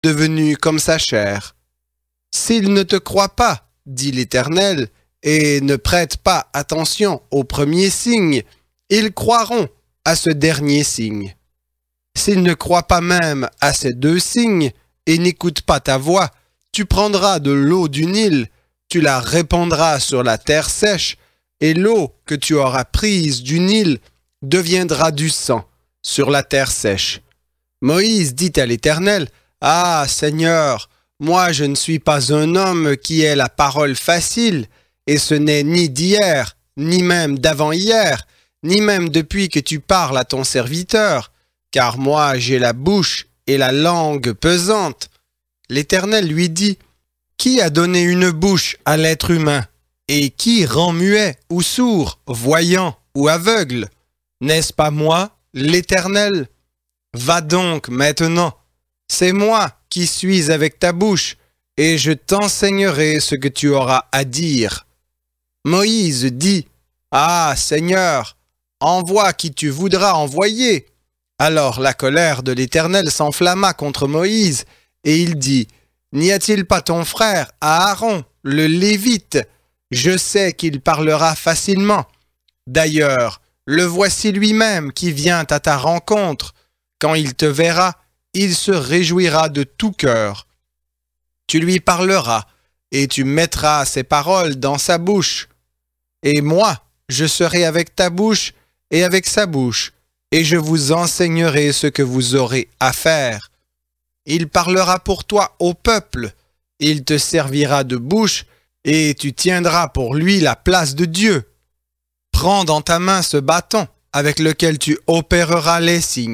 devenu comme sa chair. S'ils ne te croient pas, dit l'Éternel, et ne prêtent pas attention au premier signe, ils croiront à ce dernier signe. S'ils ne croient pas même à ces 2 signes et n'écoutent pas ta voix, tu prendras de l'eau du Nil, tu la répandras sur la terre sèche, et l'eau que tu auras prise du Nil deviendra du sang sur la terre sèche. Moïse dit à l'Éternel, « Ah, Seigneur, moi je ne suis pas un homme qui ait la parole facile, et ce n'est ni d'hier, ni même d'avant-hier, ni même depuis que tu parles à ton serviteur, car moi j'ai la bouche et la langue pesante. » L'Éternel lui dit, « Qui a donné une bouche à l'être humain? Et qui rend muet ou sourd, voyant ou aveugle? N'est-ce pas moi, l'Éternel? Va donc maintenant, c'est moi qui suis avec ta bouche, et je t'enseignerai ce que tu auras à dire. » Moïse dit, « Ah, Seigneur, envoie qui tu voudras envoyer. » Alors la colère de l'Éternel s'enflamma contre Moïse, et il dit, « N'y a-t-il pas ton frère, Aaron, le Lévite? Je sais qu'il parlera facilement. D'ailleurs, le voici lui-même qui vient à ta rencontre. Quand il te verra, il se réjouira de tout cœur. Tu lui parleras, et tu mettras ses paroles dans sa bouche. Et moi, je serai avec ta bouche et avec sa bouche, et je vous enseignerai ce que vous aurez à faire. Il parlera pour toi au peuple, il te servira de bouche, et tu tiendras pour lui la place de Dieu. Prends dans ta main ce bâton avec lequel tu opéreras les signes. »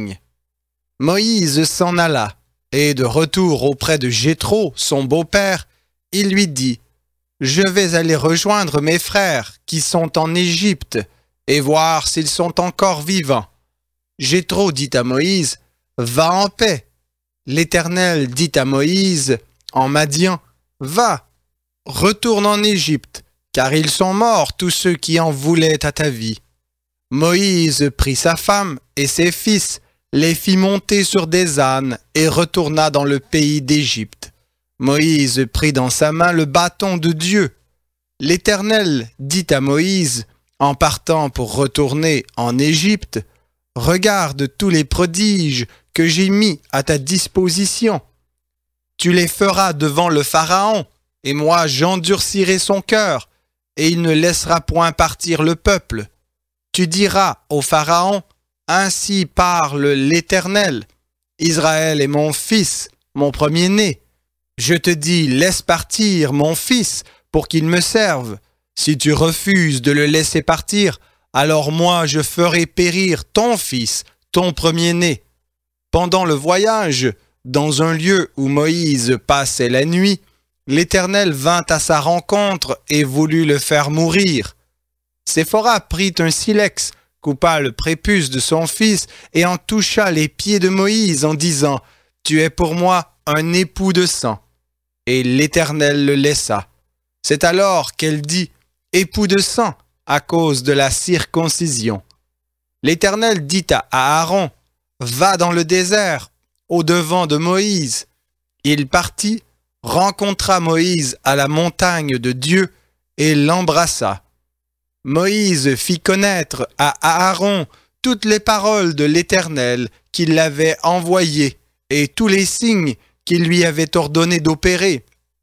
Moïse s'en alla, et de retour auprès de Jéthro, son beau-père, il lui dit, « Je vais aller rejoindre mes frères qui sont en Égypte, et voir s'ils sont encore vivants. » Jéthro dit à Moïse, « Va en paix. » L'Éternel dit à Moïse, en Madian, « Va, retourne en Égypte, car ils sont morts tous ceux qui en voulaient à ta vie. » Moïse prit sa femme et ses fils, les fit monter sur des ânes et retourna dans le pays d'Égypte. Moïse prit dans sa main le bâton de Dieu. L'Éternel dit à Moïse, en partant pour retourner en Égypte, « Regarde tous les prodiges que j'ai mis à ta disposition. Tu les feras devant le Pharaon, et moi j'endurcirai son cœur, et il ne laissera point partir le peuple. Tu diras au Pharaon, « Ainsi parle l'Éternel. Israël est mon fils, mon premier-né. Je te dis, laisse partir mon fils pour qu'il me serve. Si tu refuses de le laisser partir, alors moi je ferai périr ton fils, ton premier-né. » Pendant le voyage, dans un lieu où Moïse passait la nuit, l'Éternel vint à sa rencontre et voulut le faire mourir. Séphora prit un silex, coupa le prépuce de son fils et en toucha les pieds de Moïse en disant, « Tu es pour moi un époux de sang. » Et l'Éternel le laissa. C'est alors qu'elle dit, « Époux de sang » à cause de la circoncision. L'Éternel dit à Aaron, « Va dans le désert, au-devant de Moïse. » Il partit, rencontra Moïse à la montagne de Dieu et l'embrassa. Moïse fit connaître à Aaron toutes les paroles de l'Éternel qu'il l'avait envoyé et tous les signes qu'il lui avait ordonné d'opérer.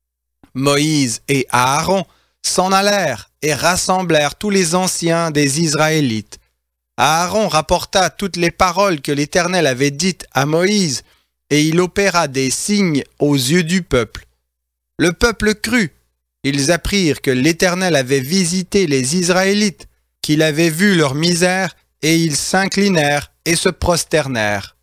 Moïse et Aaron s'en allèrent et rassemblèrent tous les anciens des Israélites. Aaron rapporta toutes les paroles que l'Éternel avait dites à Moïse, et il opéra des signes aux yeux du peuple. Le peuple crut. Ils apprirent que l'Éternel avait visité les Israélites, qu'il avait vu leur misère, et ils s'inclinèrent et se prosternèrent.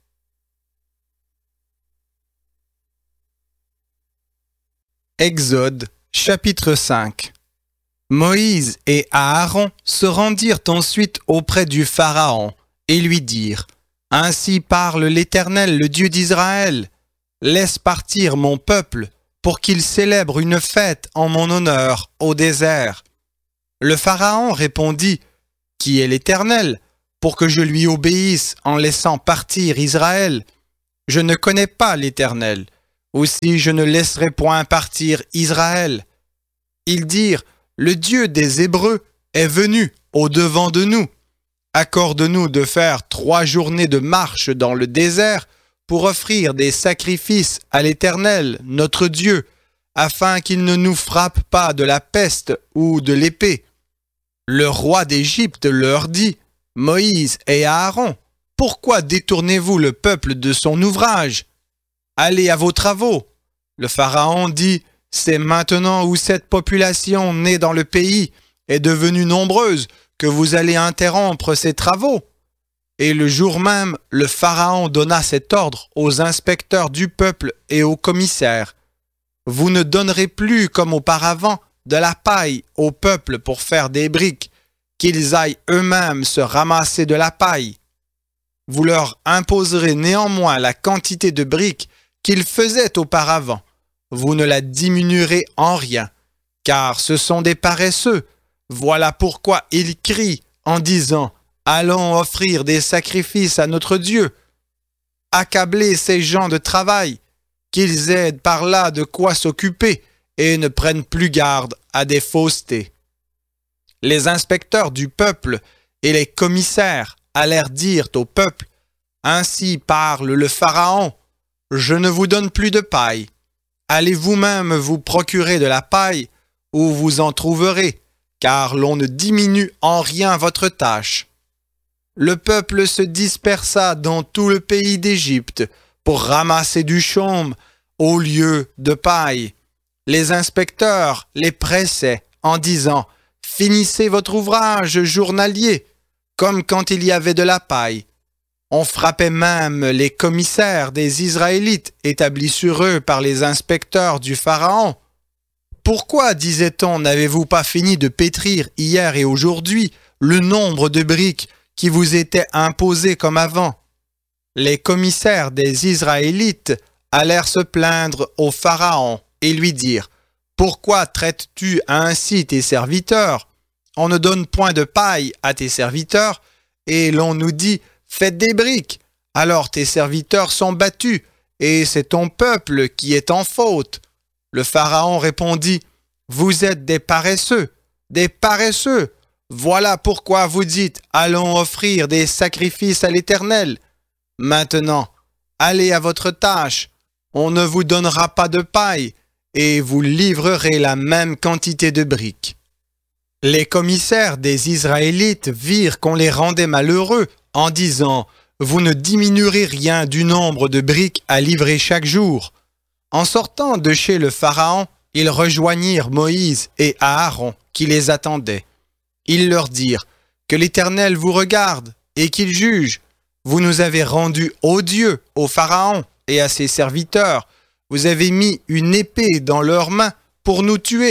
Exode, chapitre 5. Moïse et Aaron se rendirent ensuite auprès du Pharaon et lui dirent, « Ainsi parle l'Éternel, le Dieu d'Israël. Laisse partir mon peuple pour qu'il célèbre une fête en mon honneur au désert. » Le Pharaon répondit, « Qui est l'Éternel, pour que je lui obéisse en laissant partir Israël? Je ne connais pas l'Éternel. Aussi je ne laisserai point partir Israël. Ils dirent, le Dieu des Hébreux est venu au-devant de nous. Accorde-nous de faire 3 journées de marche dans le désert pour offrir des sacrifices à l'Éternel, notre Dieu, afin qu'il ne nous frappe pas de la peste ou de l'épée. Le roi d'Égypte leur dit, Moïse et Aaron, pourquoi détournez-vous le peuple de son ouvrage? Allez à vos travaux. Le Pharaon dit, c'est maintenant où cette population née dans le pays est devenue nombreuse que vous allez interrompre ses travaux. Et le jour même, le Pharaon donna cet ordre aux inspecteurs du peuple et aux commissaires. Vous ne donnerez plus, comme auparavant, de la paille au peuple pour faire des briques, qu'ils aillent eux-mêmes se ramasser de la paille. Vous leur imposerez néanmoins la quantité de briques qu'ils faisaient auparavant. Vous ne la diminuerez en rien, car ce sont des paresseux. Voilà pourquoi ils crient en disant « Allons offrir des sacrifices à notre Dieu ». Accablez ces gens de travail, qu'ils aient par là de quoi s'occuper et ne prennent plus garde à des faussetés. Les inspecteurs du peuple et les commissaires allèrent dire au peuple « Ainsi parle le Pharaon, je ne vous donne plus de paille. Allez vous-même vous procurer de la paille, où vous en trouverez, car l'on ne diminue en rien votre tâche. » Le peuple se dispersa dans tout le pays d'Égypte pour ramasser du chaume au lieu de paille. Les inspecteurs les pressaient en disant « Finissez votre ouvrage journalier, comme quand il y avait de la paille. » On frappait même les commissaires des Israélites établis sur eux par les inspecteurs du Pharaon. « Pourquoi, disait-on, n'avez-vous pas fini de pétrir hier et aujourd'hui le nombre de briques qui vous étaient imposées comme avant ?» Les commissaires des Israélites allèrent se plaindre au Pharaon et lui dirent « Pourquoi traites-tu ainsi tes serviteurs? On ne donne point de paille à tes serviteurs, et l'on nous dit « Faites des briques ». Alors tes serviteurs sont battus, et c'est ton peuple qui est en faute. Le Pharaon répondit « Vous êtes des paresseux, des paresseux. Voilà pourquoi vous dites « Allons offrir des sacrifices à l'Éternel ». Maintenant, allez à votre tâche, on ne vous donnera pas de paille, et vous livrerez la même quantité de briques. Les commissaires des Israélites virent qu'on les rendait malheureux en disant « Vous ne diminuerez rien du nombre de briques à livrer chaque jour. » En sortant de chez le Pharaon, ils rejoignirent Moïse et Aaron qui les attendaient. Ils leur dirent « Que l'Éternel vous regarde et qu'il juge. Vous nous avez rendus odieux au Pharaon et à ses serviteurs. Vous avez mis une épée dans leurs mains pour nous tuer. »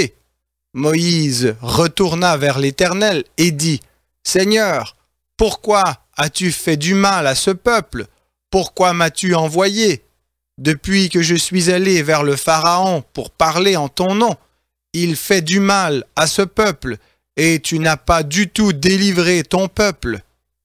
Moïse retourna vers l'Éternel et dit « Seigneur, pourquoi as-tu fait du mal à ce peuple? Pourquoi m'as-tu envoyé? Depuis que je suis allé vers le Pharaon pour parler en ton nom, il fait du mal à ce peuple, et tu n'as pas du tout délivré ton peuple. »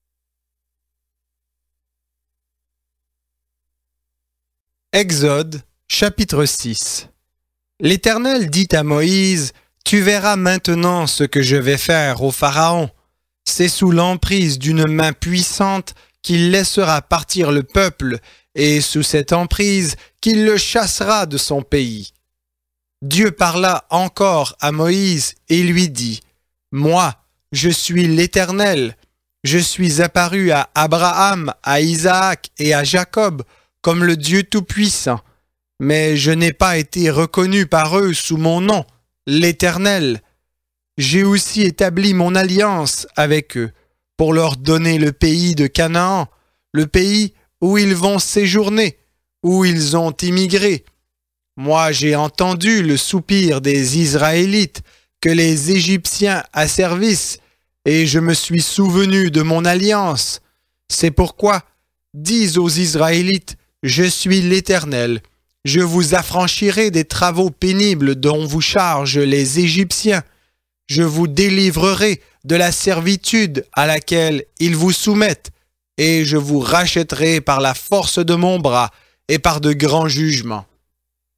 Exode, chapitre 6. L'Éternel dit à Moïse, « Tu verras maintenant ce que je vais faire au Pharaon. C'est sous l'emprise d'une main puissante qu'il laissera partir le peuple, et sous cette emprise qu'il le chassera de son pays. » Dieu parla encore à Moïse et lui dit, « Moi, je suis l'Éternel. Je suis apparu à Abraham, à Isaac et à Jacob comme le Dieu Tout-Puissant, mais je n'ai pas été reconnu par eux sous mon nom, l'Éternel. J'ai aussi établi mon alliance avec eux pour leur donner le pays de Canaan, le pays où ils vont séjourner, où ils ont immigré. Moi, j'ai entendu le soupir des Israélites que les Égyptiens asservissent, et je me suis souvenu de mon alliance. C'est pourquoi, dis aux Israélites, je suis l'Éternel. Je vous affranchirai des travaux pénibles dont vous chargent les Égyptiens. Je vous délivrerai de la servitude à laquelle ils vous soumettent, et je vous rachèterai par la force de mon bras et par de grands jugements.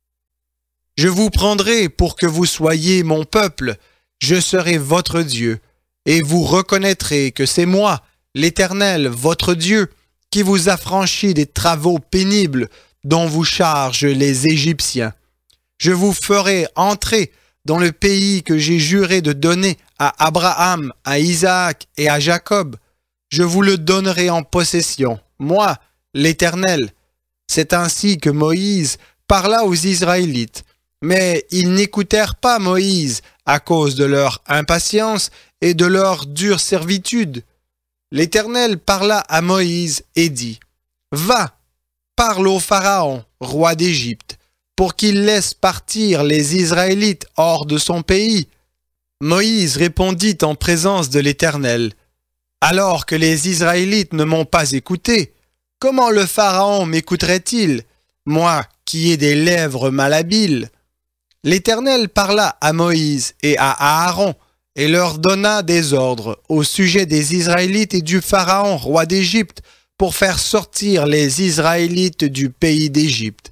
Je vous prendrai pour que vous soyez mon peuple, je serai votre Dieu, et vous reconnaîtrez que c'est moi, l'Éternel, votre Dieu, qui vous affranchit des travaux pénibles dont vous chargent les Égyptiens. Je vous ferai entrer dans le pays que j'ai juré de donner à Abraham, à Isaac et à Jacob. Je vous le donnerai en possession, moi, l'Éternel. C'est ainsi que Moïse parla aux Israélites. Mais ils n'écoutèrent pas Moïse à cause de leur impatience et de leur dure servitude. L'Éternel parla à Moïse et dit, « Va, parle au Pharaon, roi d'Égypte, pour qu'il laisse partir les Israélites hors de son pays. » Moïse répondit en présence de l'Éternel, « Alors que les Israélites ne m'ont pas écouté, comment le Pharaon m'écouterait-il, moi qui ai des lèvres malhabiles ?» L'Éternel parla à Moïse et à Aaron et leur donna des ordres au sujet des Israélites et du Pharaon, roi d'Égypte, pour faire sortir les Israélites du pays d'Égypte.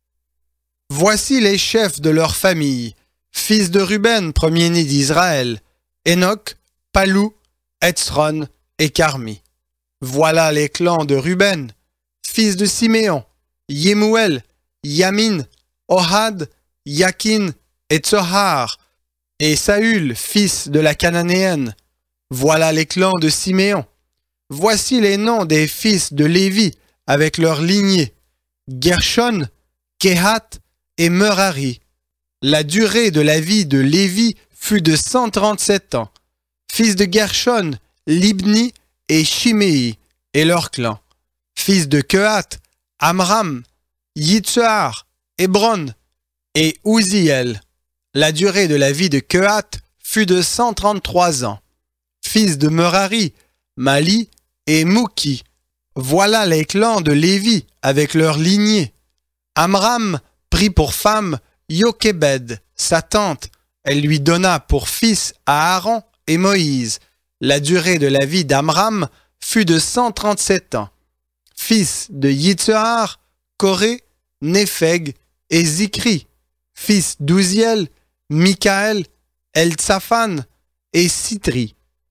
Voici les chefs de leur famille, fils de Ruben, premier-né d'Israël, Enoch, Palou, Hetzron et Carmi. Voilà les clans de Ruben, fils de Siméon, Yemuel, Yamin, Ohad, Yakin et Tsohar, et Saül, fils de la Cananéenne. Voilà les clans de Siméon. Voici les noms des fils de Lévi avec leurs lignées, Gershon, Kehat et Merari. La durée de la vie de Lévi fut de 137 ans. Fils de Gershon, Libni et Shimei et leurs clans. Fils de Kehat, Amram, Yitzhar, Hébron et Uziel. La durée de la vie de Kehat fut de 133 ans. Fils de Merari, Mali et Mouki. Voilà les clans de Lévi avec leurs lignées. Amram prit pour femme Yochébed, sa tante. Elle lui donna pour fils Aaron et Moïse. La durée de la vie d'Amram fut de 137 ans. Fils de Yitzhar, Coré, Népheg et Zikri. Fils d'Uziel, Michaël, Eltsaphan et Sitri.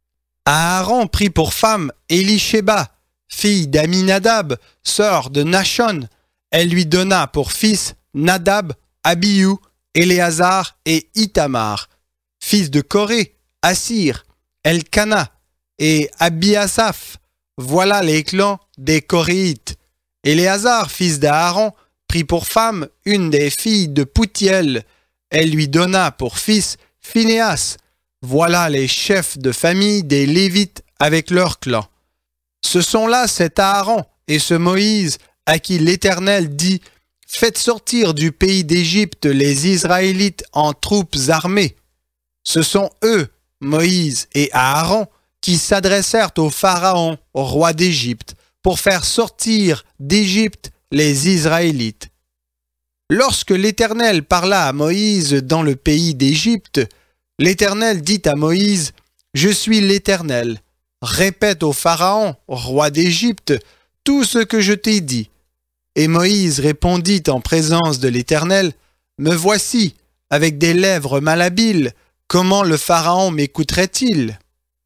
Aaron prit pour femme Élishéba, fille d'Aminadab, sœur de Nachon. Elle lui donna pour fils Nadab, Abihu, Éléazar et Itamar. Fils de Coré, Assir, Elkana et Abiasaph. Voilà les clans des Coréites. Éléazar, fils d'Aaron, prit pour femme une des filles de Poutiel. Elle lui donna pour fils Phinéas. Voilà les chefs de famille des Lévites avec leurs clans. Ce sont là cet Aaron et ce Moïse à qui l'Éternel dit « Faites sortir du pays d'Égypte les Israélites en troupes armées. » Ce sont eux, Moïse et Aaron, qui s'adressèrent au Pharaon, roi d'Égypte, pour faire sortir d'Égypte les Israélites. Lorsque l'Éternel parla à Moïse dans le pays d'Égypte, l'Éternel dit à Moïse, « Je suis l'Éternel. Répète au Pharaon, roi d'Égypte, tout ce que je t'ai dit. » Et Moïse répondit en présence de l'Éternel, « Me voici, avec des lèvres malhabiles, comment le Pharaon m'écouterait-il »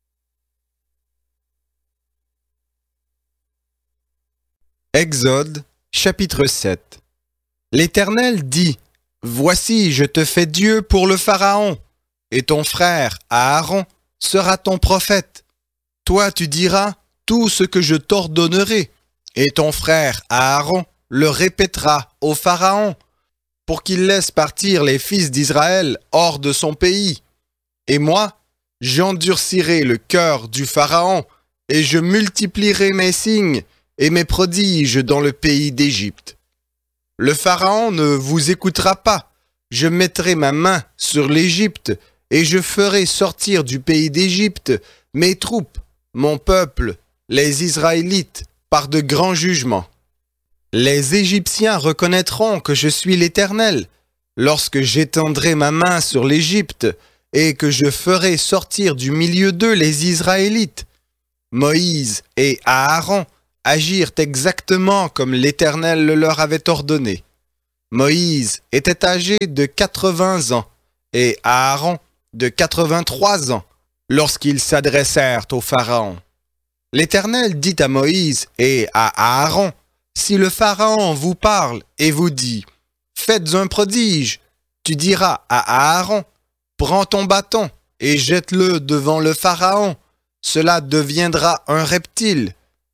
Exode, chapitre 7. L'Éternel dit, « Voici, je te fais Dieu pour le Pharaon, et ton frère Aaron sera ton prophète. Toi tu diras tout ce que je t'ordonnerai, et ton frère Aaron le répétera au Pharaon, pour qu'il laisse partir les fils d'Israël hors de son pays. Et moi, j'endurcirai le cœur du Pharaon, et je multiplierai mes signes et mes prodiges dans le pays d'Égypte. Le Pharaon ne vous écoutera pas. Je mettrai ma main sur l'Égypte et je ferai sortir du pays d'Égypte mes troupes, mon peuple, les Israélites, par de grands jugements. Les Égyptiens reconnaîtront que je suis l'Éternel lorsque j'étendrai ma main sur l'Égypte et que je ferai sortir du milieu d'eux les Israélites. Moïse et Aaron agirent exactement comme l'Éternel le leur avait ordonné. Moïse était âgé de 80 ans et Aaron de 83 ans lorsqu'ils s'adressèrent au Pharaon. L'Éternel dit à Moïse et à Aaron, « Si le Pharaon vous parle et vous dit, « Faites un prodige », tu diras à Aaron, « Prends ton bâton et jette-le devant le Pharaon, cela deviendra un reptile. »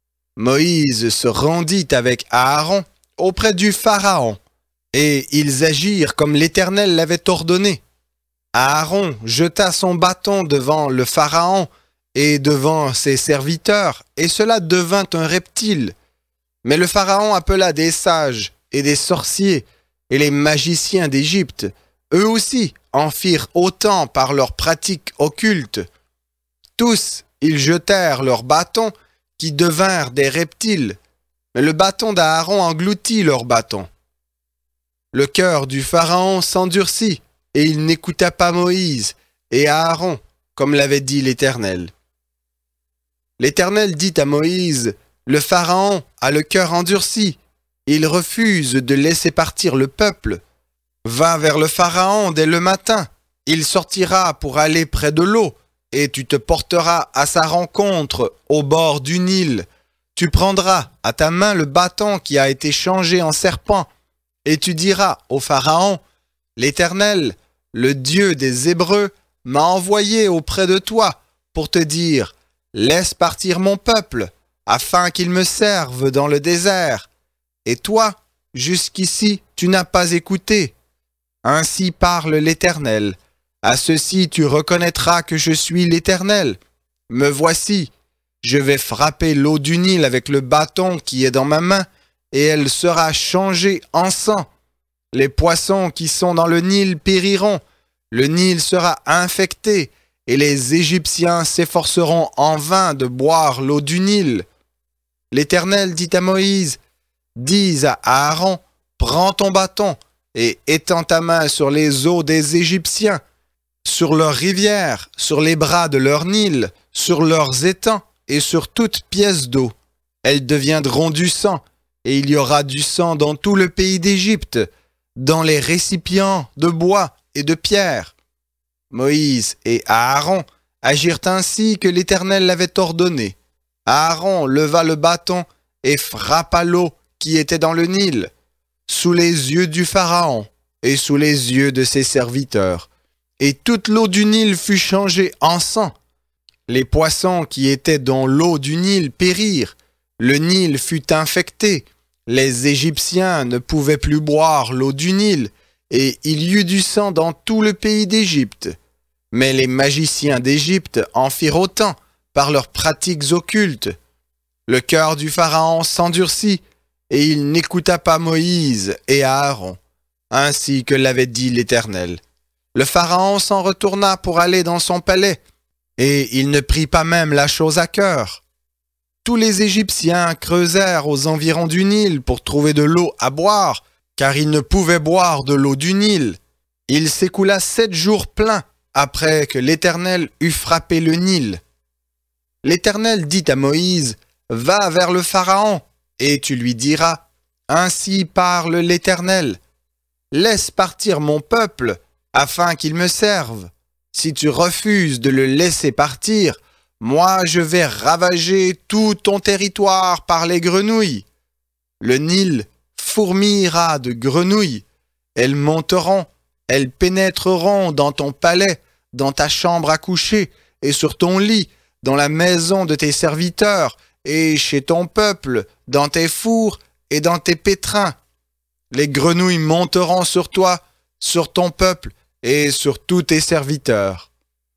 Moïse se rendit avec Aaron auprès du Pharaon, et ils agirent comme l'Éternel l'avait ordonné. Aaron jeta son bâton devant le Pharaon et devant ses serviteurs, et cela devint un reptile. Mais le Pharaon appela des sages et des sorciers et les magiciens d'Égypte. Eux aussi en firent autant par leurs pratiques occultes. Tous, ils jetèrent leurs bâtons qui devinrent des reptiles, mais le bâton d'Aaron engloutit leurs bâtons. Le cœur du Pharaon s'endurcit, et il n'écouta pas Moïse et Aaron, comme l'avait dit l'Éternel. L'Éternel dit à Moïse, « Le Pharaon a le cœur endurci, il refuse de laisser partir le peuple. Va vers le Pharaon dès le matin, il sortira pour aller près de l'eau, et tu te porteras à sa rencontre au bord du Nil. Tu prendras à ta main le bâton qui a été changé en serpent, et tu diras au Pharaon, « L'Éternel, le Dieu des Hébreux, m'a envoyé auprès de toi pour te dire, « Laisse partir mon peuple, afin qu'il me serve dans le désert. » Et toi, jusqu'ici, tu n'as pas écouté. Ainsi parle l'Éternel. À ceci tu reconnaîtras que je suis l'Éternel. Me voici, je vais frapper l'eau du Nil avec le bâton qui est dans ma main, et elle sera changée en sang. Les poissons qui sont dans le Nil périront, le Nil sera infecté, et les Égyptiens s'efforceront en vain de boire l'eau du Nil. L'Éternel dit à Moïse, « Dis à Aaron, prends ton bâton, et étends ta main sur les eaux des Égyptiens, sur leurs rivières, sur les bras de leur Nil, sur leurs étangs et sur toute pièce d'eau. Elles deviendront du sang, et il y aura du sang dans tout le pays d'Égypte, dans les récipients de bois et de pierre. » Moïse et Aaron agirent ainsi que l'Éternel l'avait ordonné. Aaron leva le bâton et frappa l'eau qui était dans le Nil, sous les yeux du Pharaon et sous les yeux de ses serviteurs. Et toute l'eau du Nil fut changée en sang. Les poissons qui étaient dans l'eau du Nil périrent. Le Nil fut infecté. Les Égyptiens ne pouvaient plus boire l'eau du Nil, et il y eut du sang dans tout le pays d'Égypte. Mais les magiciens d'Égypte en firent autant par leurs pratiques occultes. Le cœur du Pharaon s'endurcit, et il n'écouta pas Moïse et Aaron, ainsi que l'avait dit l'Éternel. Le Pharaon s'en retourna pour aller dans son palais, et il ne prit pas même la chose à cœur. Tous les Égyptiens creusèrent aux environs du Nil pour trouver de l'eau à boire, car ils ne pouvaient boire de l'eau du Nil. Il s'écoula 7 jours pleins après que l'Éternel eut frappé le Nil. L'Éternel dit à Moïse, « Va vers le Pharaon, et tu lui diras, « Ainsi parle l'Éternel. Laisse partir mon peuple, afin qu'il me serve. Si tu refuses de le laisser partir, moi je vais ravager tout ton territoire par les grenouilles. Le Nil fourmillera de grenouilles. Elles monteront, elles pénétreront dans ton palais, dans ta chambre à coucher, et sur ton lit, dans la maison de tes serviteurs, et chez ton peuple, dans tes fours et dans tes pétrins. Les grenouilles monteront sur toi, sur ton peuple, et sur tous tes serviteurs. »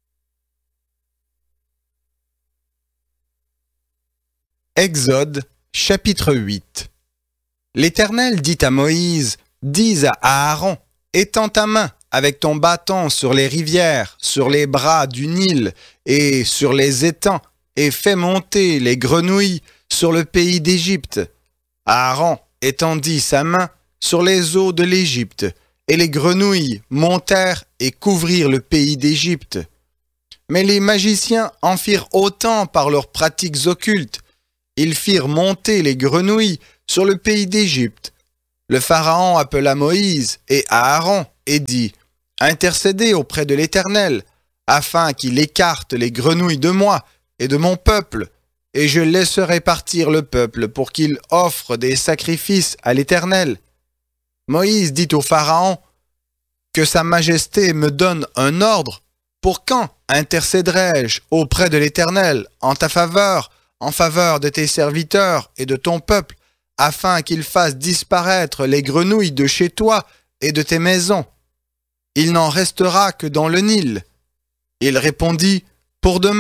Exode, chapitre 8. L'Éternel dit à Moïse, « Dis à Aaron, étends ta main avec ton bâton sur les rivières, sur les bras du Nil et sur les étangs, et fais monter les grenouilles sur le pays d'Égypte. » Aaron étendit sa main sur les eaux de l'Égypte, et les grenouilles montèrent et couvrirent le pays d'Égypte. Mais les magiciens en firent autant par leurs pratiques occultes. Ils firent monter les grenouilles sur le pays d'Égypte. Le Pharaon appela Moïse et Aaron et dit, « Intercédez auprès de l'Éternel, afin qu'il écarte les grenouilles de moi et de mon peuple, et je laisserai partir le peuple pour qu'il offre des sacrifices à l'Éternel. » Moïse dit au Pharaon, « Que sa majesté me donne un ordre. Pour quand intercéderai-je auprès de l'Éternel en ta faveur, en faveur de tes serviteurs et de ton peuple, afin qu'il fasse disparaître les grenouilles de chez toi et de tes maisons? Il n'en restera que dans le Nil. » Il répondit, « Pour demain. »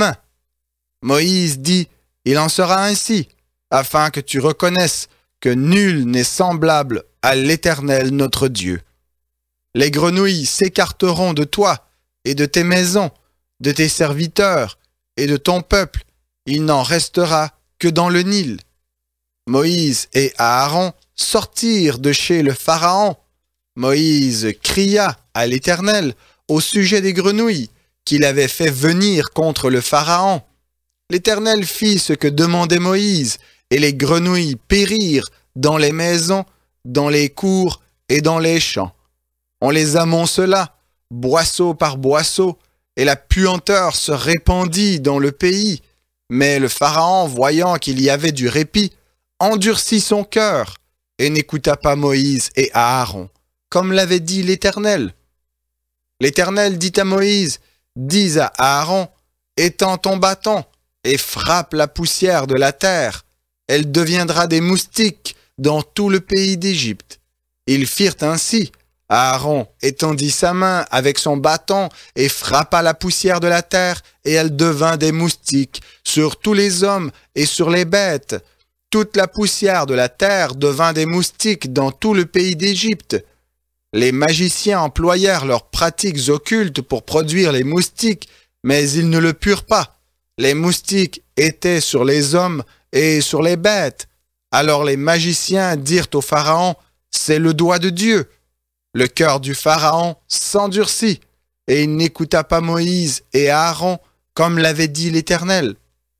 Moïse dit, « Il en sera ainsi, afin que tu reconnaisses que nul n'est semblable à l'Éternel notre Dieu. Les grenouilles s'écarteront de toi et de tes maisons, de tes serviteurs et de ton peuple. Il n'en restera que dans le Nil. » Moïse et Aaron sortirent de chez le Pharaon. Moïse cria à l'Éternel au sujet des grenouilles qu'il avait fait venir contre le Pharaon. L'Éternel fit ce que demandait Moïse, et les grenouilles périrent dans les maisons, dans les cours et dans les champs. On les amoncela, boisseau par boisseau, et la puanteur se répandit dans le pays. Mais le Pharaon, voyant qu'il y avait du répit, endurcit son cœur et n'écouta pas Moïse et Aaron, comme l'avait dit l'Éternel. L'Éternel dit à Moïse, « Dis à Aaron, étends ton bâton et frappe la poussière de la terre. Elle deviendra des moustiques dans tout le pays d'Égypte. » Ils firent ainsi. Aaron étendit sa main avec son bâton et frappa la poussière de la terre, et elle devint des moustiques sur tous les hommes et sur les bêtes. Toute la poussière de la terre devint des moustiques dans tout le pays d'Égypte. Les magiciens employèrent leurs pratiques occultes pour produire les moustiques, mais ils ne le purent pas. Les moustiques étaient sur les hommes et sur les bêtes. Alors les magiciens dirent au Pharaon, « C'est le doigt de Dieu. » Le cœur du Pharaon s'endurcit, et il n'écouta pas Moïse et Aaron, comme l'avait dit l'Éternel.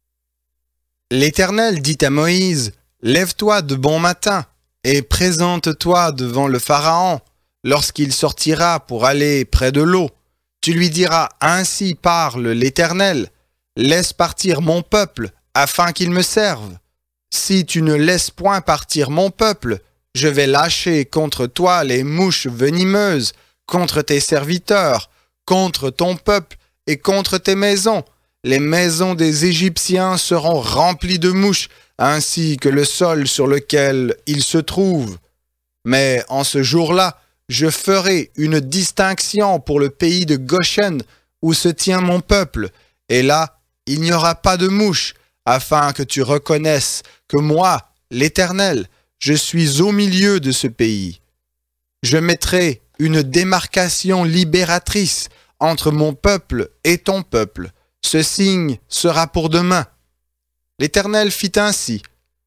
L'Éternel dit à Moïse, « Lève-toi de bon matin, et présente-toi devant le Pharaon, lorsqu'il sortira pour aller près de l'eau. Tu lui diras, ainsi parle l'Éternel, laisse partir mon peuple, afin qu'il me serve. Si tu ne laisses point partir mon peuple, je vais lâcher contre toi les mouches venimeuses, contre tes serviteurs, contre ton peuple et contre tes maisons. Les maisons des Égyptiens seront remplies de mouches, ainsi que le sol sur lequel ils se trouvent. Mais en ce jour-là, je ferai une distinction pour le pays de Goshen, où se tient mon peuple, et là, il n'y aura pas de mouches, afin que tu reconnaisses que moi, l'Éternel, je suis au milieu de ce pays. Je mettrai une démarcation libératrice entre mon peuple et ton peuple. Ce signe sera pour demain. » L'Éternel fit ainsi.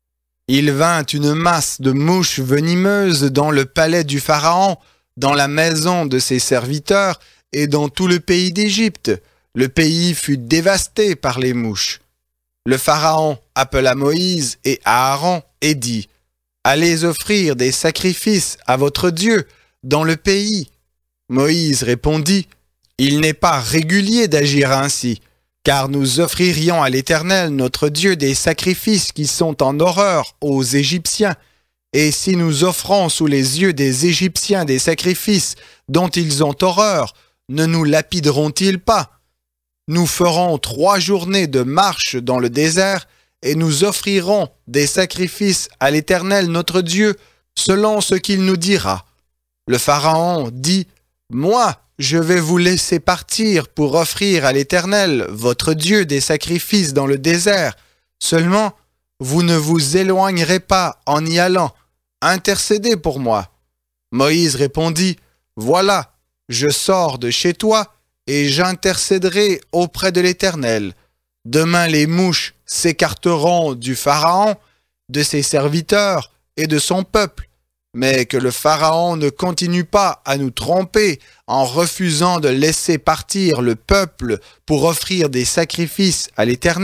Il vint une masse de mouches venimeuses dans le palais du Pharaon, dans la maison de ses serviteurs et dans tout le pays d'Égypte. Le pays fut dévasté par les mouches. Le Pharaon appela Moïse et Aaron et dit, « Allez offrir des sacrifices à votre Dieu dans le pays. » Moïse répondit, « Il n'est pas régulier d'agir ainsi, car nous offririons à l'Éternel notre Dieu des sacrifices qui sont en horreur aux Égyptiens. Et si nous offrons sous les yeux des Égyptiens des sacrifices dont ils ont horreur, ne nous lapideront-ils pas? Nous ferons 3 journées de marche dans le désert, et nous offrirons des sacrifices à l'Éternel notre Dieu, selon ce qu'il nous dira. » Le Pharaon dit, « Moi, je vais vous laisser partir pour offrir à l'Éternel, votre Dieu, des sacrifices dans le désert. Seulement, vous ne vous éloignerez pas en y allant. Intercédez pour moi. » Moïse répondit, « Voilà, je sors de chez toi, et j'intercéderai auprès de l'Éternel. Demain les mouches s'écarteront du Pharaon, de ses serviteurs et de son peuple. Mais que le Pharaon ne continue pas à nous tromper en refusant de laisser partir le peuple pour offrir des sacrifices à l'Éternel. »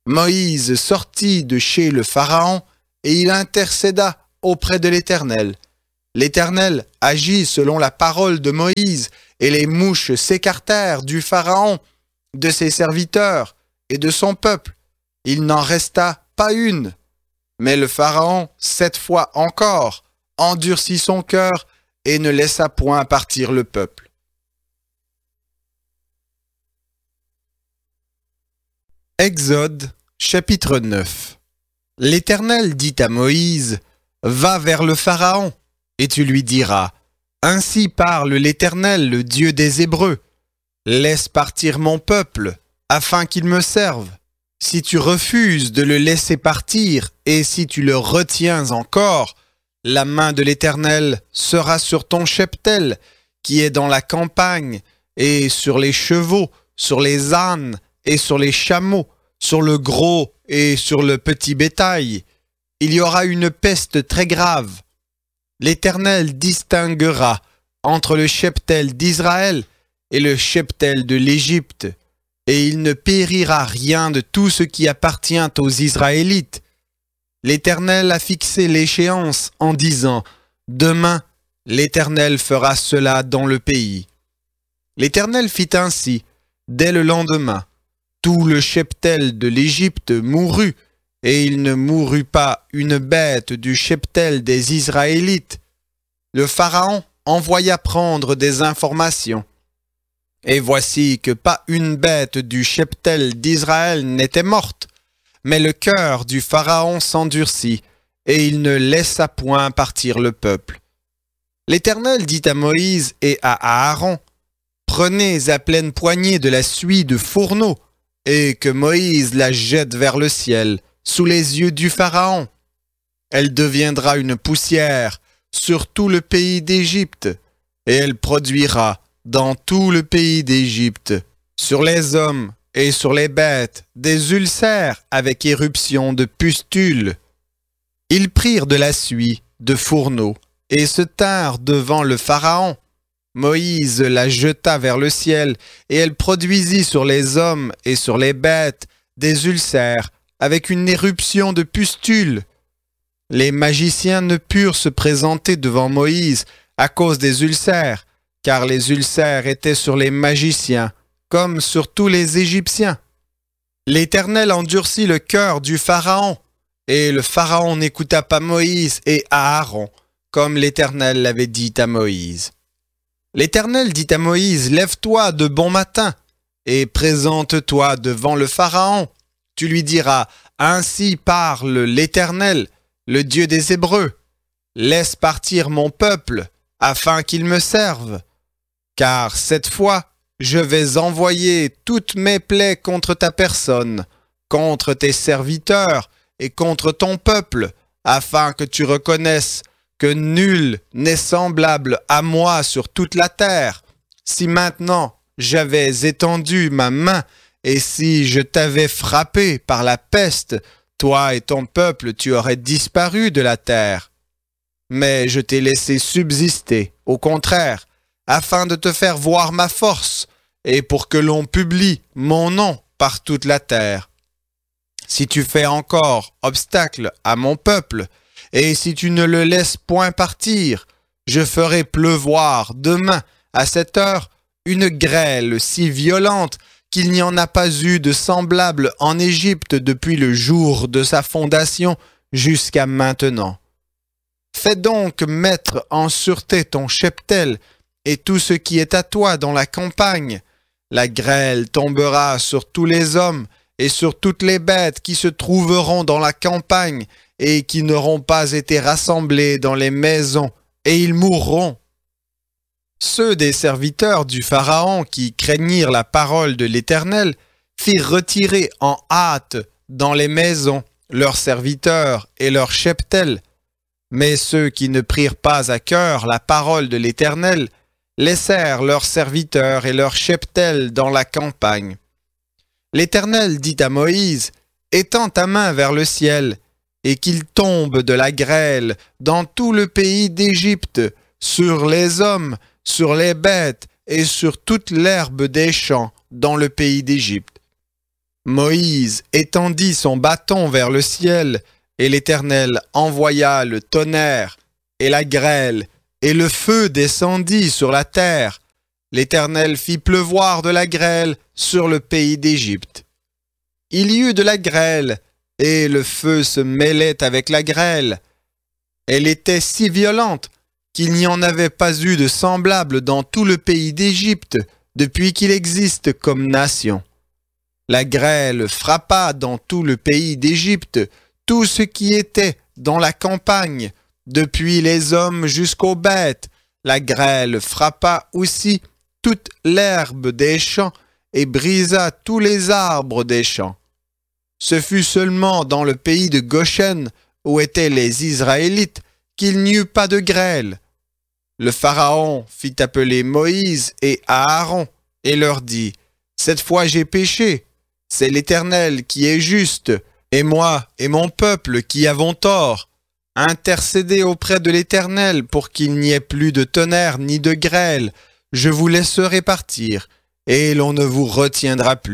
Moïse sortit de chez le Pharaon et il intercéda auprès de l'Éternel. L'Éternel agit selon la parole de Moïse, et les mouches s'écartèrent du Pharaon, de ses serviteurs et de son peuple. Il n'en resta pas une. Mais le Pharaon, 7 fois encore, endurcit son cœur et ne laissa point partir le peuple. Exode, chapitre 9. L'Éternel dit à Moïse, « Va vers le Pharaon, et tu lui diras, « Ainsi parle l'Éternel, le Dieu des Hébreux. Laisse partir mon peuple, afin qu'il me serve. Si tu refuses de le laisser partir, et si tu le retiens encore, la main de l'Éternel sera sur ton cheptel, qui est dans la campagne, et sur les chevaux, sur les ânes, et sur les chameaux, sur le gros et sur le petit bétail. Il y aura une peste très grave. L'Éternel distinguera entre le cheptel d'Israël et le cheptel de l'Égypte, et il ne périra rien de tout ce qui appartient aux Israélites. L'Éternel a fixé l'échéance en disant, « Demain, l'Éternel fera cela dans le pays. » L'Éternel fit ainsi, dès le lendemain. Tout le cheptel de l'Égypte mourut, et il ne mourut pas une bête du cheptel des Israélites. Le Pharaon envoya prendre des informations. Et voici que pas une bête du cheptel d'Israël n'était morte, mais le cœur du Pharaon s'endurcit, et il ne laissa point partir le peuple. L'Éternel dit à Moïse et à Aaron, « Prenez à pleine poignée de la suie de fourneau, et que Moïse la jette vers le ciel, sous les yeux du Pharaon. Elle deviendra une poussière sur tout le pays d'Égypte, et elle produira dans tout le pays d'Égypte, sur les hommes et sur les bêtes, des ulcères avec éruption de pustules. » Ils prirent de la suie de fourneau, et se tinrent devant le Pharaon. Moïse la jeta vers le ciel, et elle produisit sur les hommes et sur les bêtes des ulcères, avec une éruption de pustules. Les magiciens ne purent se présenter devant Moïse à cause des ulcères, car les ulcères étaient sur les magiciens, comme sur tous les Égyptiens. L'Éternel endurcit le cœur du Pharaon, et le Pharaon n'écouta pas Moïse et Aaron, comme l'Éternel l'avait dit à Moïse. L'Éternel dit à Moïse, « Lève-toi de bon matin, et présente-toi devant le Pharaon. Tu lui diras, « Ainsi parle l'Éternel, le Dieu des Hébreux. Laisse partir mon peuple, afin qu'il me serve. Car cette fois, je vais envoyer toutes mes plaies contre ta personne, contre tes serviteurs et contre ton peuple, afin que tu reconnaisses que nul n'est semblable à moi sur toute la terre. Si maintenant j'avais étendu ma main et si je t'avais frappé par la peste, toi et ton peuple, tu aurais disparu de la terre. Mais je t'ai laissé subsister, au contraire, afin de te faire voir ma force et pour que l'on publie mon nom par toute la terre. Si tu fais encore obstacle à mon peuple, et si tu ne le laisses point partir, je ferai pleuvoir demain, à cette heure, une grêle si violente qu'il n'y en a pas eu de semblable en Égypte depuis le jour de sa fondation jusqu'à maintenant. Fais donc mettre en sûreté ton cheptel et tout ce qui est à toi dans la campagne. La grêle tombera sur tous les hommes et sur toutes les bêtes qui se trouveront dans la campagne et qui n'auront pas été rassemblés dans les maisons, et ils mourront. Ceux des serviteurs du Pharaon qui craignirent la parole de l'Éternel firent retirer en hâte dans les maisons leurs serviteurs et leurs cheptels. Mais ceux qui ne prirent pas à cœur la parole de l'Éternel laissèrent leurs serviteurs et leurs cheptels dans la campagne. L'Éternel dit à Moïse, « Étends ta main vers le ciel, et qu'il tombe de la grêle dans tout le pays d'Égypte, sur les hommes, sur les bêtes et sur toute l'herbe des champs dans le pays d'Égypte. » Moïse étendit son bâton vers le ciel, et l'Éternel envoya le tonnerre et la grêle et le feu descendit sur la terre. L'Éternel fit pleuvoir de la grêle sur le pays d'Égypte. Il y eut de la grêle, et le feu se mêlait avec la grêle. Elle était si violente qu'il n'y en avait pas eu de semblable dans tout le pays d'Égypte depuis qu'il existe comme nation. La grêle frappa dans tout le pays d'Égypte tout ce qui était dans la campagne, depuis les hommes jusqu'aux bêtes. La grêle frappa aussi toute l'herbe des champs et brisa tous les arbres des champs. Ce fut seulement dans le pays de Goshen, où étaient les Israélites, qu'il n'y eut pas de grêle. Le Pharaon fit appeler Moïse et Aaron et leur dit : « Cette fois j'ai péché, c'est l'Éternel qui est juste, et moi et mon peuple qui avons tort. Intercédez auprès de l'Éternel pour qu'il n'y ait plus de tonnerre ni de grêle. Je vous laisserai partir, et l'on ne vous retiendra plus. »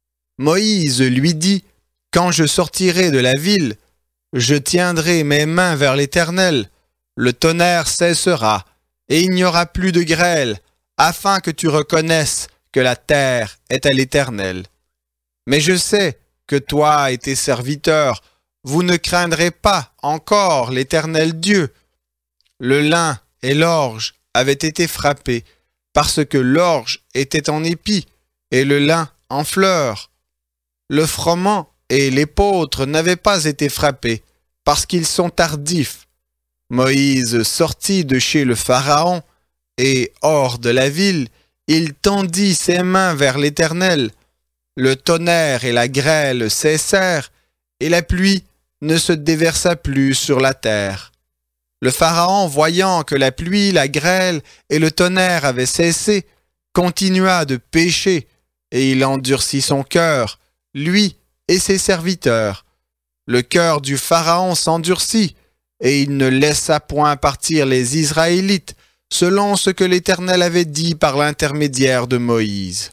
Moïse lui dit : « Quand je sortirai de la ville, je tiendrai mes mains vers l'Éternel. Le tonnerre cessera, et il n'y aura plus de grêle, afin que tu reconnaisses que la terre est à l'Éternel. Mais je sais que toi et tes serviteurs, vous ne craindrez pas encore l'Éternel Dieu. » Le lin et l'orge avaient été frappés, parce que l'orge était en épi, et le lin en fleurs. Le froment et l'épeautre n'avaient pas été frappés, parce qu'ils sont tardifs. Moïse sortit de chez le Pharaon, et hors de la ville, il tendit ses mains vers l'Éternel. Le tonnerre et la grêle cessèrent, et la pluie ne se déversa plus sur la terre. Le Pharaon, voyant que la pluie, la grêle et le tonnerre avaient cessé, continua de pécher, et il endurcit son cœur, lui et ses serviteurs. Le cœur du Pharaon s'endurcit, et il ne laissa point partir les Israélites, selon ce que l'Éternel avait dit par l'intermédiaire de Moïse.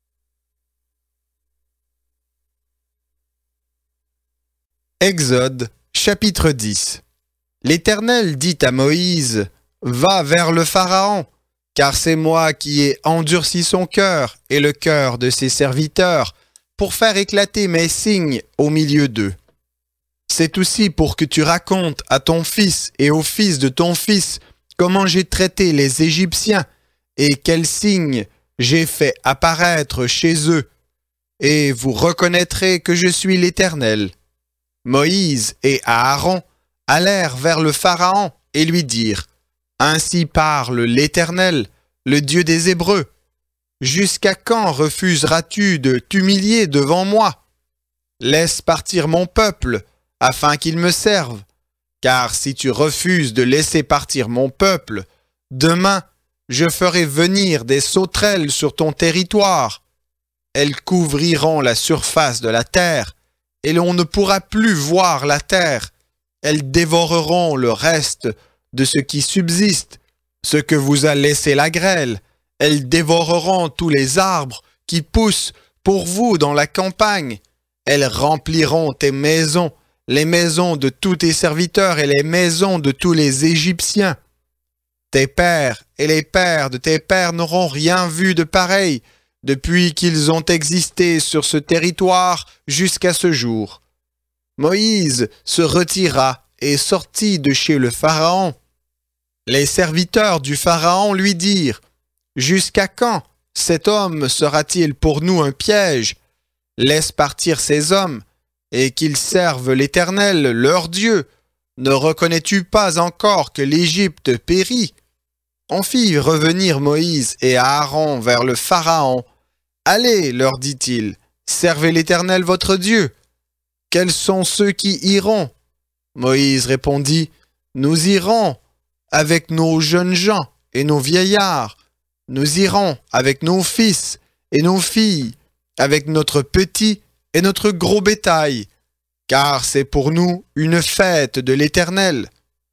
Exode, chapitre 10. L'Éternel dit à Moïse : « Va vers le Pharaon, car c'est moi qui ai endurci son cœur et le cœur de ses serviteurs, pour faire éclater mes signes au milieu d'eux. C'est aussi pour que tu racontes à ton fils et au fils de ton fils comment j'ai traité les Égyptiens et quels signes j'ai fait apparaître chez eux, et vous reconnaîtrez que je suis l'Éternel. » Moïse et Aaron allèrent vers le Pharaon et lui dirent : « Ainsi parle l'Éternel, le Dieu des Hébreux. Jusqu'à quand refuseras-tu de t'humilier devant moi ? Laisse partir mon peuple, afin qu'il me serve. Car si tu refuses de laisser partir mon peuple, demain je ferai venir des sauterelles sur ton territoire. Elles couvriront la surface de la terre, et l'on ne pourra plus voir la terre. Elles dévoreront le reste de ce qui subsiste, ce que vous a laissé la grêle. Elles dévoreront tous les arbres qui poussent pour vous dans la campagne. Elles rempliront tes maisons, les maisons de tous tes serviteurs et les maisons de tous les Égyptiens. Tes pères et les pères de tes pères n'auront rien vu de pareil depuis qu'ils ont existé sur ce territoire jusqu'à ce jour. » Moïse se retira et sortit de chez le Pharaon. Les serviteurs du Pharaon lui dirent : « Jusqu'à quand cet homme sera-t-il pour nous un piège ? Laisse partir ces hommes, et qu'ils servent l'Éternel, leur Dieu. Ne reconnais-tu pas encore que l'Égypte périt ? » On fit revenir Moïse et Aaron vers le Pharaon. « Allez, leur dit-il, servez l'Éternel votre Dieu. Quels sont ceux qui iront ? » Moïse répondit : « Nous irons avec nos jeunes gens et nos vieillards. Nous irons avec nos fils et nos filles, avec notre petit et notre gros bétail, car c'est pour nous une fête de l'Éternel. »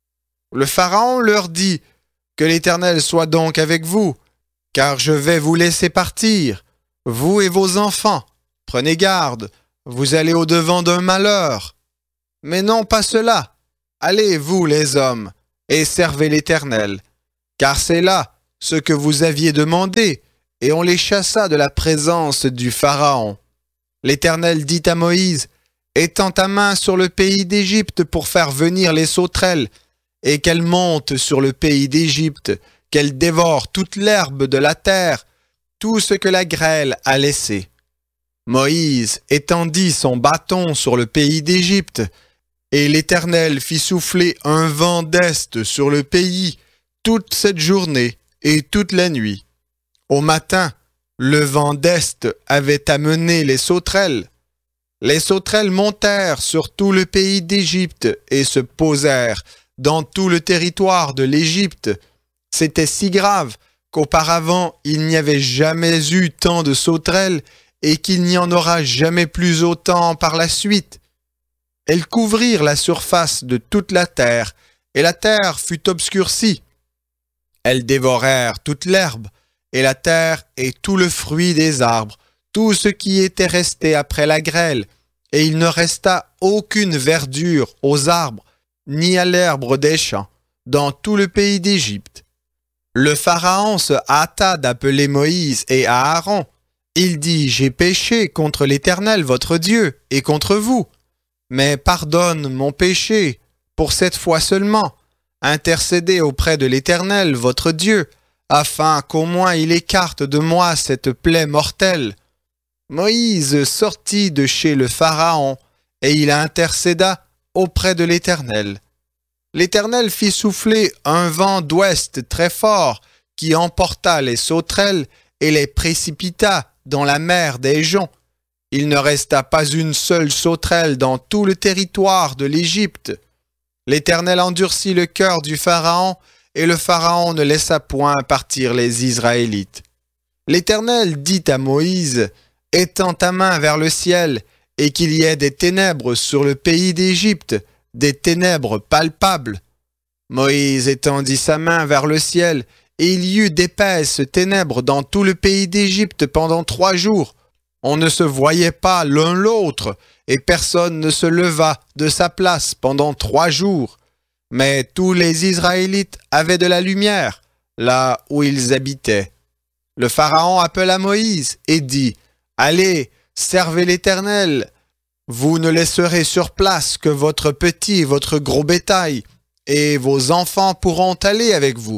Le Pharaon leur dit : « Que l'Éternel soit donc avec vous, car je vais vous laisser partir, vous et vos enfants. Prenez garde, vous allez au-devant d'un malheur. Mais non pas cela. Allez, vous les hommes, et servez l'Éternel. car c'est là ce que vous aviez demandé, et on les chassa de la présence du Pharaon. L'Éternel dit à Moïse, étends ta main sur le pays d'Égypte pour faire venir les sauterelles, et qu'elles montent sur le pays d'Égypte, qu'elles dévorent toute l'herbe de la terre, tout ce que la grêle a laissé. Moïse étendit son bâton sur le pays d'Égypte, et l'Éternel fit souffler un vent d'est sur le pays toute cette journée et toute la nuit. Au matin, le vent d'est avait amené les sauterelles. Les sauterelles montèrent sur tout le pays d'Égypte et se posèrent dans tout le territoire de l'Égypte. C'était si grave qu'auparavant il n'y avait jamais eu tant de sauterelles et qu'il n'y en aura jamais plus autant par la suite. Elles couvrirent la surface de toute la terre, et la terre fut obscurcie. Elles dévorèrent toute l'herbe, et la terre et tout le fruit des arbres, tout ce qui était resté après la grêle, et il ne resta aucune verdure aux arbres, ni à l'herbe des champs, dans tout le pays d'Égypte. Le Pharaon se hâta d'appeler Moïse et Aaron. Il dit, j'ai péché contre l'Éternel votre Dieu, et contre vous. Mais pardonne mon péché, pour cette fois seulement. Intercédez auprès de l'Éternel, votre Dieu, afin qu'au moins il écarte de moi cette plaie mortelle. Moïse sortit de chez le Pharaon, et il intercéda auprès de l'Éternel. L'Éternel fit souffler un vent d'ouest très fort, qui emporta les sauterelles et les précipita dans la mer des joncs. Il ne resta pas une seule sauterelle dans tout le territoire de l'Égypte. L'Éternel endurcit le cœur du Pharaon, et le Pharaon ne laissa point partir les Israélites. L'Éternel dit à Moïse, « Étends ta main vers le ciel, et qu'il y ait des ténèbres sur le pays d'Égypte, des ténèbres palpables. » Moïse étendit sa main vers le ciel, et il y eut d'épaisses ténèbres dans tout le pays d'Égypte pendant 3 jours. On ne se voyait pas l'un l'autre, et personne ne se leva de sa place pendant 3 jours. Mais tous les Israélites avaient de la lumière, là où ils habitaient. Le Pharaon appela Moïse et dit, « Allez, servez l'Éternel. Vous ne laisserez sur place que votre petit et votre gros bétail, et vos enfants pourront aller avec vous. »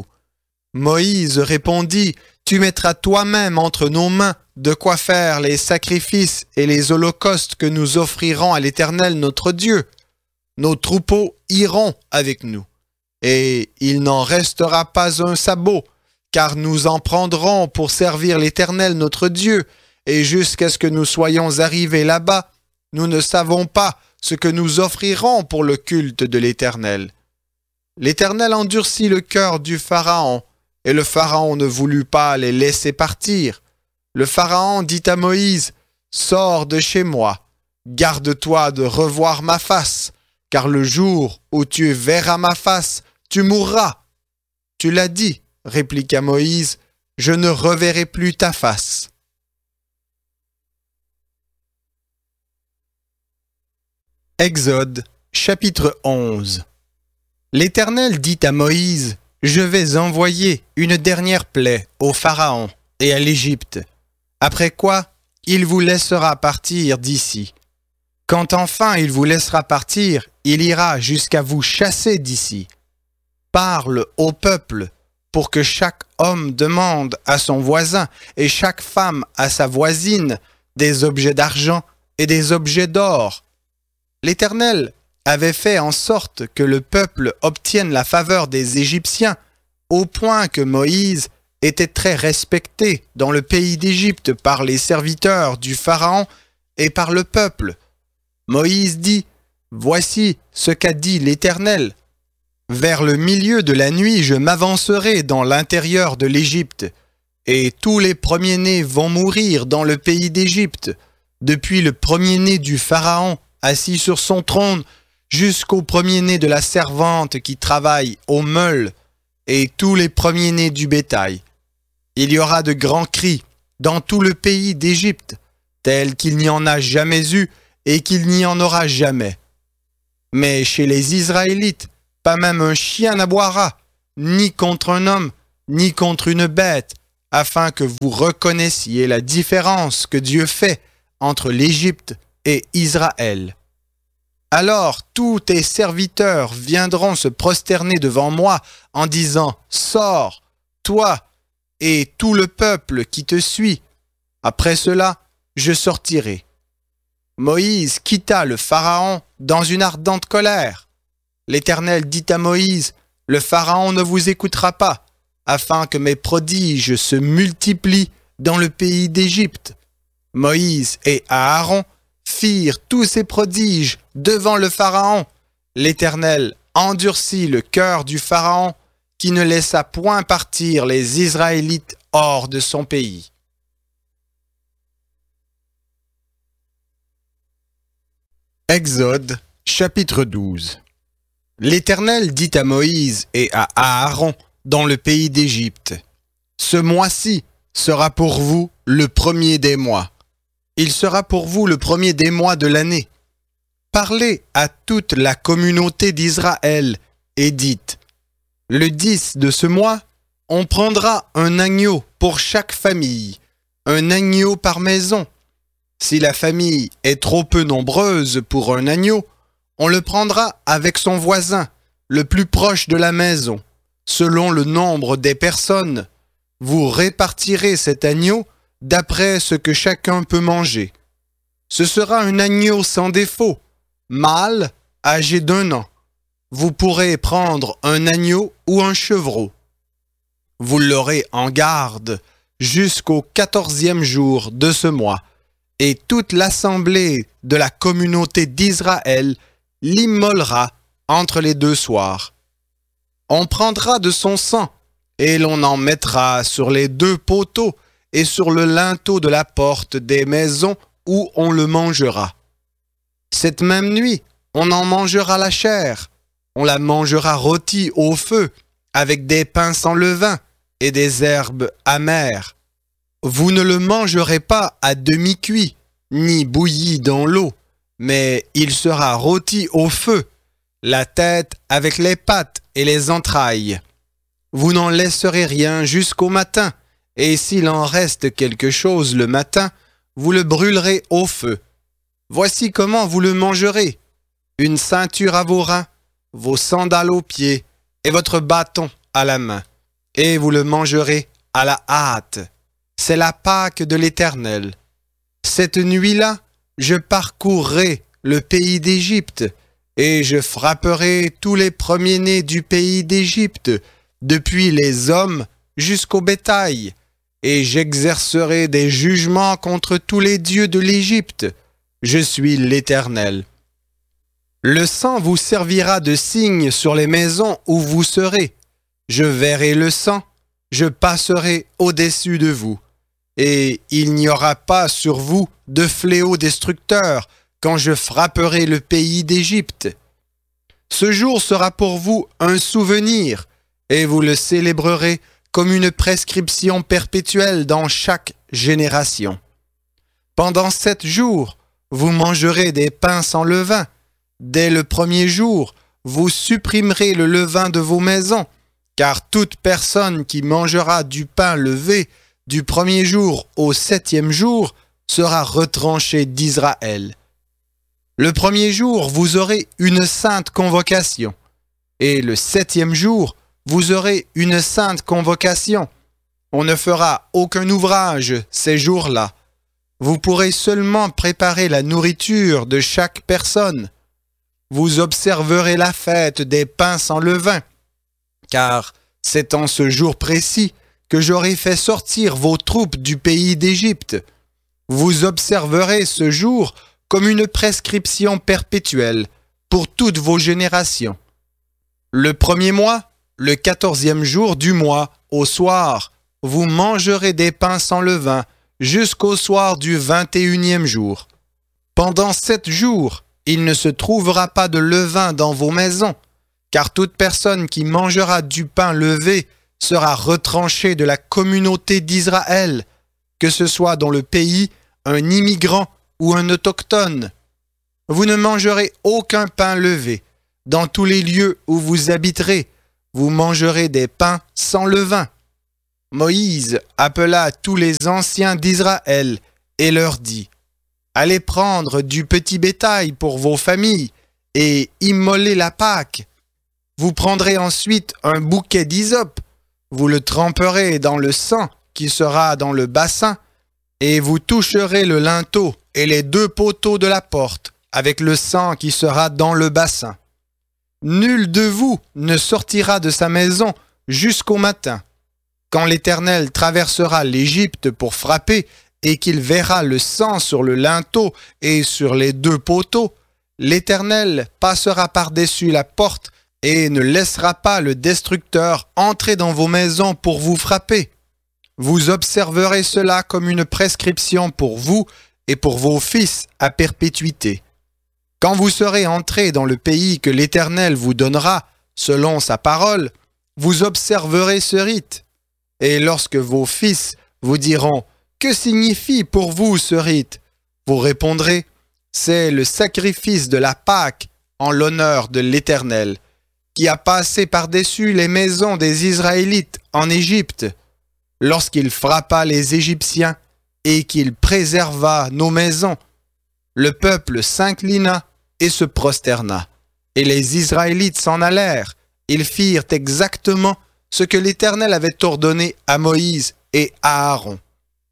Moïse répondit, « Tu mettras toi-même entre nos mains de quoi faire les sacrifices et les holocaustes que nous offrirons à l'Éternel notre Dieu. Nos troupeaux iront avec nous, et il n'en restera pas un sabot, car nous en prendrons pour servir l'Éternel notre Dieu, et jusqu'à ce que nous soyons arrivés là-bas, nous ne savons pas ce que nous offrirons pour le culte de l'Éternel. » L'Éternel endurcit le cœur du Pharaon, et le Pharaon ne voulut pas les laisser partir. Le Pharaon dit à Moïse, « Sors de chez moi, garde-toi de revoir ma face, car le jour où tu verras ma face, tu mourras. » « Tu l'as dit, » répliqua Moïse, « je ne reverrai plus ta face. » Exode, chapitre 11. L'Éternel dit à Moïse, « Je vais envoyer une dernière plaie au Pharaon et à l'Égypte, après quoi il vous laissera partir d'ici. Quand enfin il vous laissera partir, il ira jusqu'à vous chasser d'ici. Parle au peuple pour que chaque homme demande à son voisin et chaque femme à sa voisine des objets d'argent et des objets d'or. » L'Éternel avait fait en sorte que le peuple obtienne la faveur des Égyptiens, au point que Moïse était très respecté dans le pays d'Égypte par les serviteurs du Pharaon et par le peuple. Moïse dit, « Voici ce qu'a dit l'Éternel. Vers le milieu de la nuit, je m'avancerai dans l'intérieur de l'Égypte, et tous les premiers-nés vont mourir dans le pays d'Égypte, depuis le premier-né du Pharaon assis sur son trône, jusqu'au premier-né de la servante qui travaille au meule, et tous les premiers-nés du bétail. Il y aura de grands cris dans tout le pays d'Égypte, tels qu'il n'y en a jamais eu et qu'il n'y en aura jamais. Mais chez les Israélites, pas même un chien n'aboiera, ni contre un homme, ni contre une bête, afin que vous reconnaissiez la différence que Dieu fait entre l'Égypte et Israël. Alors tous tes serviteurs viendront se prosterner devant moi en disant « Sors, toi et tout le peuple qui te suit. » Après cela, je sortirai. Moïse quitta le Pharaon dans une ardente colère. L'Éternel dit à Moïse, « Le Pharaon ne vous écoutera pas, afin que mes prodiges se multiplient dans le pays d'Égypte. » Moïse et Aaron firent tous ces prodiges devant le Pharaon. L'Éternel endurcit le cœur du Pharaon, qui ne laissa point partir les Israélites hors de son pays. Exode, chapitre 12. L'Éternel dit à Moïse et à Aaron dans le pays d'Égypte, « Ce mois-ci sera pour vous le premier des mois. Il sera pour vous le premier des mois de l'année. Parlez à toute la communauté d'Israël et dites, « Le 10 de ce mois, on prendra un agneau pour chaque famille, un agneau par maison. Si la famille est trop peu nombreuse pour un agneau, on le prendra avec son voisin, le plus proche de la maison. Selon le nombre des personnes, vous répartirez cet agneau d'après ce que chacun peut manger. Ce sera un agneau sans défaut, mâle, âgé d'1 an. Vous pourrez prendre un agneau ou un chevreau. Vous l'aurez en garde jusqu'au 14e jour de ce mois, et toute l'assemblée de la communauté d'Israël l'immolera entre les 2 soirs. On prendra de son sang, et l'on en mettra sur les 2 poteaux et sur le linteau de la porte des maisons où on le mangera. Cette même nuit, on en mangera la chair. On la mangera rôtie au feu, avec des pains sans levain et des herbes amères. Vous ne le mangerez pas à demi-cuit, ni bouilli dans l'eau, mais il sera rôti au feu, la tête avec les pattes et les entrailles. Vous n'en laisserez rien jusqu'au matin, et s'il en reste quelque chose le matin, vous le brûlerez au feu. Voici comment vous le mangerez. Une ceinture à vos reins, vos sandales aux pieds, et votre bâton à la main. Et vous le mangerez à la hâte. C'est la Pâque de l'Éternel. Cette nuit-là, je parcourrai le pays d'Égypte, et je frapperai tous les premiers-nés du pays d'Égypte, depuis les hommes jusqu'au bétail, et j'exercerai des jugements contre tous les dieux de l'Égypte. Je suis l'Éternel. Le sang vous servira de signe sur les maisons où vous serez. Je verrai le sang, je passerai au-dessus de vous. Et il n'y aura pas sur vous de fléau destructeur quand je frapperai le pays d'Égypte. Ce jour sera pour vous un souvenir, et vous le célébrerez comme une prescription perpétuelle dans chaque génération. Pendant 7 jours, vous mangerez des pains sans levain. Dès le premier jour, vous supprimerez le levain de vos maisons, car toute personne qui mangera du pain levé du premier jour au 7e jour sera retranchée d'Israël. Le premier jour, vous aurez une sainte convocation, et le 7e jour, vous aurez une sainte convocation. On ne fera aucun ouvrage ces jours-là. Vous pourrez seulement préparer la nourriture de chaque personne. Vous observerez la fête des pains sans levain, car c'est en ce jour précis que j'aurai fait sortir vos troupes du pays d'Égypte. Vous observerez ce jour comme une prescription perpétuelle pour toutes vos générations. Le premier mois, le 14e jour du mois, au soir, vous mangerez des pains sans levain jusqu'au soir du 21e jour. Pendant 7 jours, il ne se trouvera pas de levain dans vos maisons, car toute personne qui mangera du pain levé sera retranchée de la communauté d'Israël, que ce soit dans le pays un immigrant ou un autochtone. Vous ne mangerez aucun pain levé. Dans tous les lieux où vous habiterez, vous mangerez des pains sans levain. Moïse appela tous les anciens d'Israël et leur dit : Allez prendre du petit bétail pour vos familles et immoler la Pâque. Vous prendrez ensuite un bouquet d'hysope, vous le tremperez dans le sang qui sera dans le bassin, et vous toucherez le linteau et les 2 poteaux de la porte avec le sang qui sera dans le bassin. Nul de vous ne sortira de sa maison jusqu'au matin. Quand l'Éternel traversera l'Égypte pour frapper et qu'il verra le sang sur le linteau et sur les 2 poteaux, l'Éternel passera par-dessus la porte et ne laissera pas le destructeur entrer dans vos maisons pour vous frapper. Vous observerez cela comme une prescription pour vous et pour vos fils à perpétuité. Quand vous serez entrés dans le pays que l'Éternel vous donnera, selon sa parole, vous observerez ce rite. Et lorsque vos fils vous diront « Que signifie pour vous ce rite ?» vous répondrez « C'est le sacrifice de la Pâque en l'honneur de l'Éternel, qui a passé par-dessus les maisons des Israélites en Égypte, lorsqu'il frappa les Égyptiens et qu'il préserva nos maisons. Le peuple s'inclina et se prosterna, et les Israélites s'en allèrent. Ils firent exactement ce que l'Éternel avait ordonné à Moïse et à Aaron.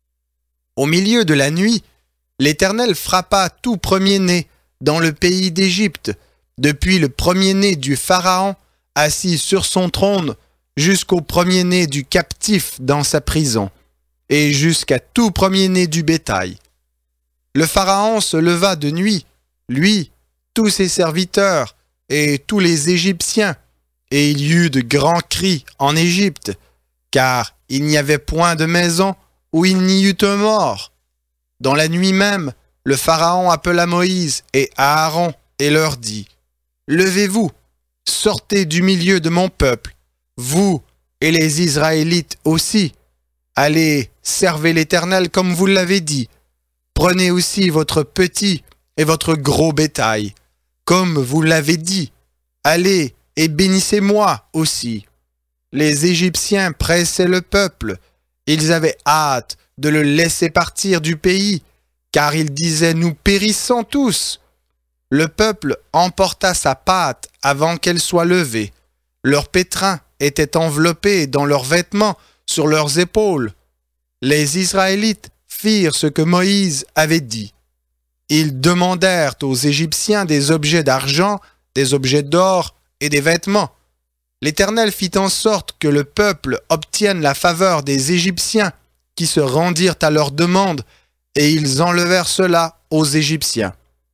Au milieu de la nuit, l'Éternel frappa tout premier-né dans le pays d'Égypte, depuis le premier-né du Pharaon assis sur son trône, jusqu'au premier-né du captif dans sa prison, et jusqu'à tout premier-né du bétail. Le Pharaon se leva de nuit, lui, tous ses serviteurs et tous les Égyptiens, et il y eut de grands cris en Égypte, car il n'y avait point de maison où il n'y eût un mort. Dans la nuit même, le Pharaon appela Moïse et Aaron et leur dit : Levez-vous, sortez du milieu de mon peuple, vous et les Israélites aussi. Allez, servez l'Éternel comme vous l'avez dit. Prenez aussi votre petit et votre gros bétail, comme vous l'avez dit. Allez et bénissez-moi aussi. Les Égyptiens pressaient le peuple. Ils avaient hâte de le laisser partir du pays, car ils disaient : Nous périssons tous. Le peuple emporta sa pâte avant qu'elle soit levée. Leurs pétrins étaient enveloppés dans leurs vêtements sur leurs épaules. Les Israélites firent ce que Moïse avait dit. Ils demandèrent aux Égyptiens des objets d'argent, des objets d'or et des vêtements. L'Éternel fit en sorte que le peuple obtienne la faveur des Égyptiens qui se rendirent à leur demande, et ils enlevèrent cela aux Égyptiens.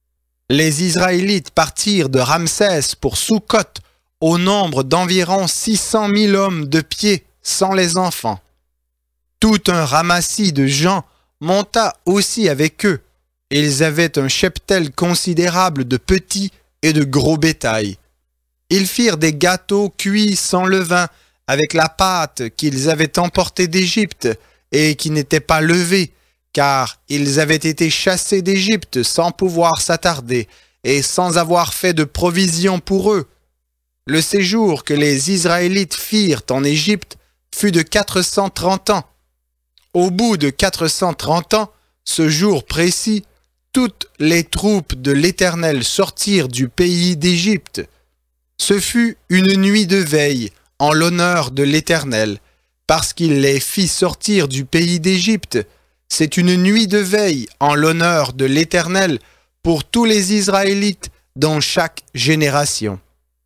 Les Israélites partirent de Ramsès pour Soukhot au nombre d'environ 600 000 hommes de pied, sans les enfants. Tout un ramassis de gens monta aussi avec eux. Ils avaient un cheptel considérable de petits et de gros bétail. Ils firent des gâteaux cuits sans levain avec la pâte qu'ils avaient emportée d'Égypte et qui n'était pas levée, car ils avaient été chassés d'Égypte sans pouvoir s'attarder et sans avoir fait de provisions pour eux. Le séjour que les Israélites firent en Égypte fut de 430 ans. Au bout de 430 ans, ce jour précis, toutes les troupes de l'Éternel sortirent du pays d'Égypte. Ce fut une nuit de veille en l'honneur de l'Éternel, parce qu'il les fit sortir du pays d'Égypte. C'est une nuit de veille en l'honneur de l'Éternel pour tous les Israélites dans chaque génération.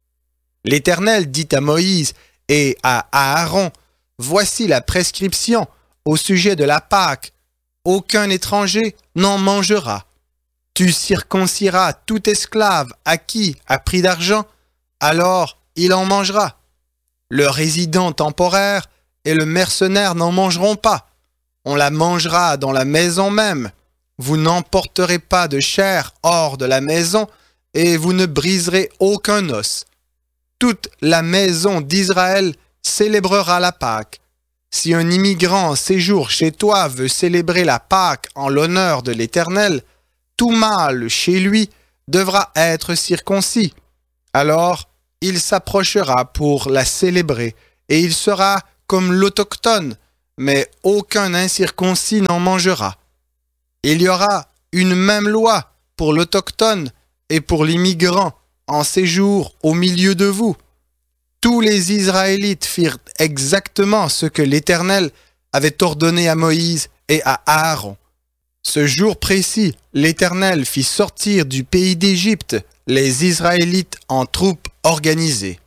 L'Éternel dit à Moïse et à Aaron : Voici la prescription au sujet de la Pâque. Aucun étranger n'en mangera. Tu circonciras tout esclave acquis à prix d'argent, alors il en mangera. Le résident temporaire et le mercenaire n'en mangeront pas. On la mangera dans la maison même. Vous n'emporterez pas de chair hors de la maison et vous ne briserez aucun os. Toute la maison d'Israël célébrera la Pâque. Si un immigrant en séjour chez toi veut célébrer la Pâque en l'honneur de l'Éternel, tout mâle chez lui devra être circoncis. Alors, il s'approchera pour la célébrer, et il sera comme l'autochtone, mais aucun incirconcis n'en mangera. Il y aura une même loi pour l'autochtone et pour l'immigrant en séjour au milieu de vous. Tous les Israélites firent exactement ce que l'Éternel avait ordonné à Moïse et à Aaron. Ce jour précis, l'Éternel fit sortir du pays d'Égypte les Israélites en troupes organisées.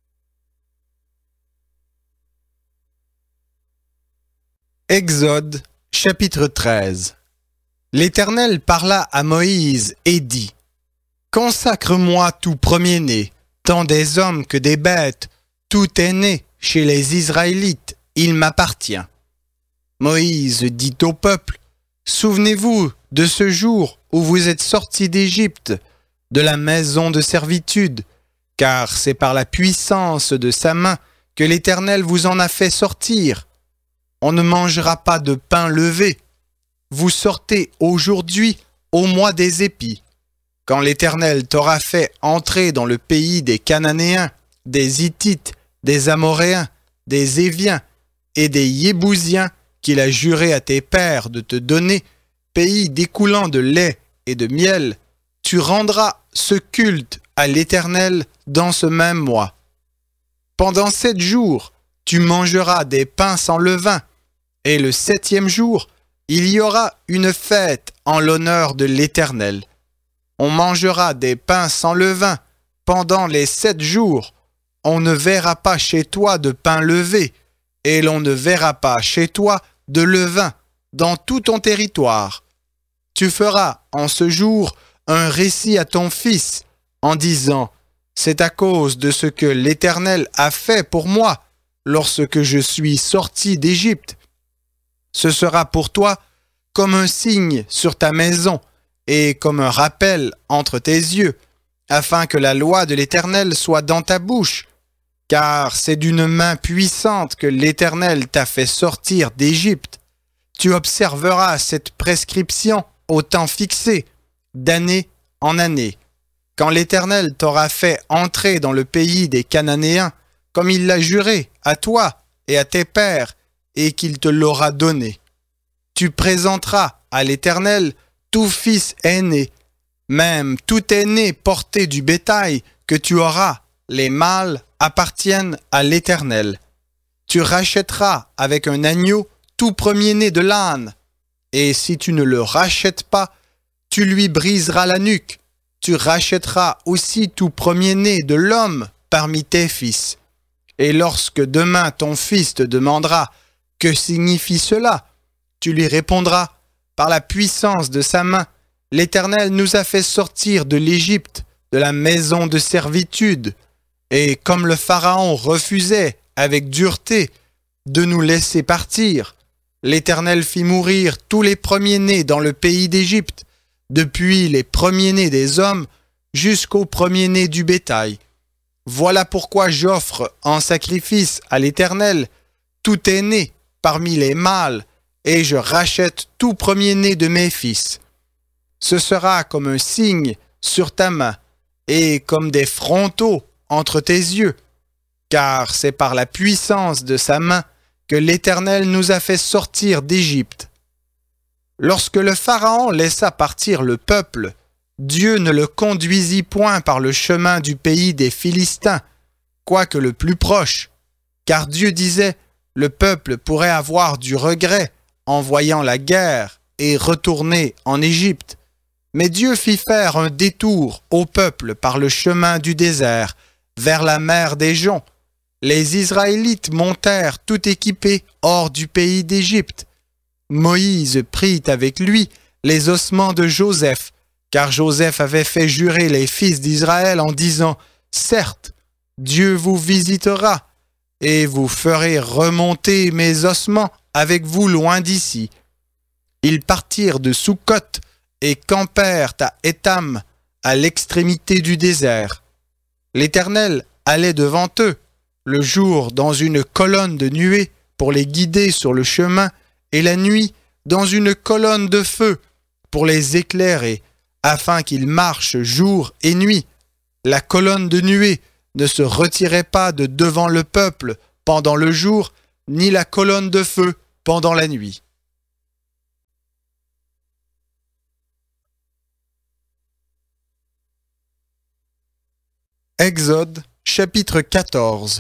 Exode, chapitre 13. L'Éternel parla à Moïse et dit : « Consacre-moi tout premier-né, tant des hommes que des bêtes, tout est né chez les Israélites, il m'appartient. » Moïse dit au peuple : « Souvenez-vous de ce jour où vous êtes sortis d'Égypte, de la maison de servitude, car c'est par la puissance de sa main que l'Éternel vous en a fait sortir. On ne mangera pas de pain levé. Vous sortez aujourd'hui au mois des épis. Quand l'Éternel t'aura fait entrer dans le pays des Cananéens, des Hittites, des Amoréens, des Éviens et des Yébousiens qu'il a juré à tes pères de te donner, pays découlant de lait et de miel, tu rendras ce culte à l'Éternel dans ce même mois. Pendant 7 jours, tu mangeras des pains sans levain, et le 7e jour, il y aura une fête en l'honneur de l'Éternel. On mangera des pains sans levain pendant les 7 jours. On ne verra pas chez toi de pain levé, et l'on ne verra pas chez toi de levain dans tout ton territoire. Tu feras en ce jour un récit à ton fils en disant : c'est à cause de ce que l'Éternel a fait pour moi lorsque je suis sorti d'Égypte. Ce sera pour toi comme un signe sur ta maison et comme un rappel entre tes yeux, afin que la loi de l'Éternel soit dans ta bouche. Car c'est d'une main puissante que l'Éternel t'a fait sortir d'Égypte. Tu observeras cette prescription au temps fixé, d'année en année. Quand l'Éternel t'aura fait entrer dans le pays des Cananéens, comme il l'a juré à toi et à tes pères, et qu'il te l'aura donné. Tu présenteras à l'Éternel tout fils aîné, même tout aîné porté du bétail que tu auras, les mâles appartiennent à l'Éternel. Tu rachèteras avec un agneau tout premier-né de l'âne, et si tu ne le rachètes pas, tu lui briseras la nuque. Tu rachèteras aussi tout premier-né de l'homme parmi tes fils. Et lorsque demain ton fils te demandera « Que signifie cela ?» tu lui répondras « Par la puissance de sa main, l'Éternel nous a fait sortir de l'Égypte, de la maison de servitude. Et comme le Pharaon refusait avec dureté de nous laisser partir, l'Éternel fit mourir tous les premiers-nés dans le pays d'Égypte, depuis les premiers-nés des hommes jusqu'aux premiers-nés du bétail. Voilà pourquoi j'offre en sacrifice à l'Éternel tout aîné parmi les mâles, et je rachète tout premier-né de mes fils. Ce sera comme un signe sur ta main, et comme des frontaux entre tes yeux, car c'est par la puissance de sa main que l'Éternel nous a fait sortir d'Égypte. Lorsque le Pharaon laissa partir le peuple, Dieu ne le conduisit point par le chemin du pays des Philistins, quoique le plus proche, car Dieu disait : le peuple pourrait avoir du regret en voyant la guerre et retourner en Égypte. Mais Dieu fit faire un détour au peuple par le chemin du désert, vers la mer des Joncs. Les Israélites montèrent tout équipés hors du pays d'Égypte. Moïse prit avec lui les ossements de Joseph, car Joseph avait fait jurer les fils d'Israël en disant : certes, Dieu vous visitera, et vous ferez remonter mes ossements avec vous loin d'ici. Ils partirent de Sukkot et campèrent à Étam, à l'extrémité du désert. L'Éternel allait devant eux, le jour dans une colonne de nuée pour les guider sur le chemin, et la nuit dans une colonne de feu pour les éclairer, afin qu'ils marchent jour et nuit. La colonne de nuée ne se retirait pas de devant le peuple pendant le jour, ni la colonne de feu pendant la nuit. Exode, chapitre 14.